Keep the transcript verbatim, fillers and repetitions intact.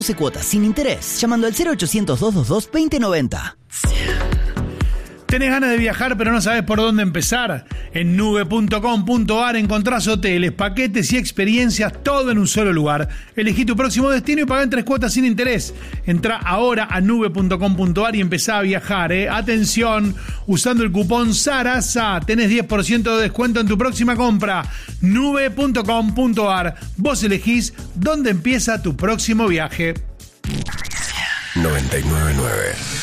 doce cuotas sin interés, llamando al cero ochocientos, doscientos veintidós, veinte noventa. ¿Tenés ganas de viajar pero no sabes por dónde empezar? En nube punto com punto ar encontrás hoteles, paquetes y experiencias, todo en un solo lugar. Elegí tu próximo destino y pagá en tres cuotas sin interés. Entrá ahora a nube punto com punto ar y empezá a viajar, ¿eh? Atención, usando el cupón SARASA tenés diez por ciento de descuento en tu próxima compra. nube punto com punto ar. Vos elegís dónde empieza tu próximo viaje. noventa y nueve punto nueve